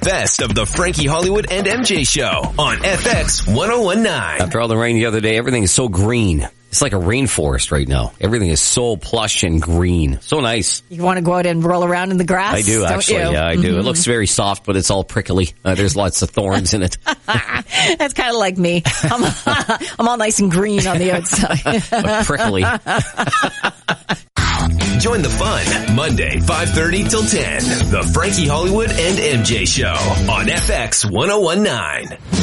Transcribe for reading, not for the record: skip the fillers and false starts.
Best of the Frankie Hollywood and MJ Show on FX 1019. After all the rain the other day, everything is so green. It's like a rainforest right now. Everything is so plush and green. So nice. You want to go out and roll around in the grass? I do, actually. Yeah, I do. It looks very soft, but it's all prickly. There's lots of thorns in it. That's kind of like me. I'm all nice and green on the outside. But prickly. Join the fun Monday, 5:30 till 10. The Frankie Hollywood and MJ Show on FX 1019.